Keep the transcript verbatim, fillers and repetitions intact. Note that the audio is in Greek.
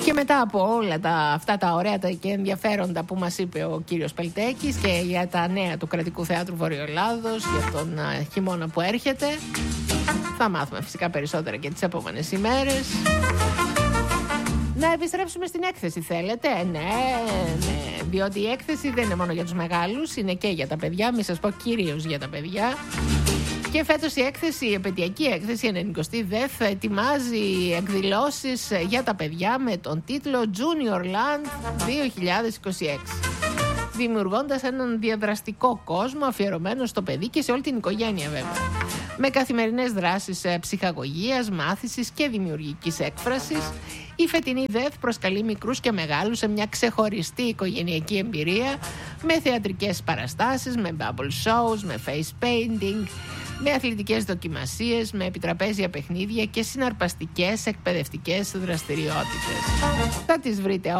Και μετά από όλα τα, αυτά τα ωραία και ενδιαφέροντα που μας είπε ο κύριος Πελτέκης και για τα νέα του Κρατικού Θεάτρου Βορειοελλάδος, για τον α, χειμώνα που έρχεται, θα μάθουμε φυσικά περισσότερα και τις επόμενες ημέρες. Να επιστρέψουμε στην έκθεση, θέλετε? Ναι, ναι, διότι η έκθεση δεν είναι μόνο για τους μεγάλους, είναι και για τα παιδιά, μη σας πω κυρίως για τα παιδιά. Και φέτος η έκθεση, η επαιτειακή έκθεση, η ενενηκοστή ΔΕΘ, ετοιμάζει εκδηλώσεις για τα παιδιά με τον τίτλο Junior Land δύο χιλιάδες είκοσι έξι. Δημιουργώντας έναν διαδραστικό κόσμο αφιερωμένο στο παιδί και σε όλη την οικογένεια βέβαια. Με καθημερινές δράσεις ψυχαγωγίας, μάθησης και δημιουργικής έκφρασης, η φετινή ΔΕΘ προσκαλεί μικρούς και μεγάλους σε μια ξεχωριστή οικογενειακή εμπειρία με θεατρικές παραστάσεις, με bubble shows, με face painting, με αθλητικές δοκιμασίες, με επιτραπέζια παιχνίδια και συναρπαστικές εκπαιδευτικές δραστηριότητες. Θα τις βρείτε